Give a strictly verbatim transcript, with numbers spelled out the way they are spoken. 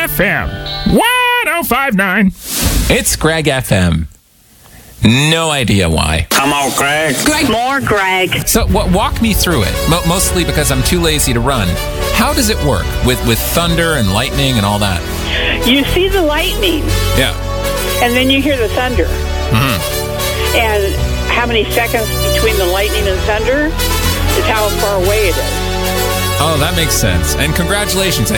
F M one oh five point nine. It's Greg F M. No idea why. Come on, Greg. Greg. More Greg. So w- walk me through it, Mo- mostly because I'm too lazy to run. How does it work with, with thunder and lightning and all that? You see the lightning, Yeah. and then you hear the thunder. Mm-hmm. And how many seconds between the lightning and thunder is how far away it is. Oh, that makes sense. And congratulations.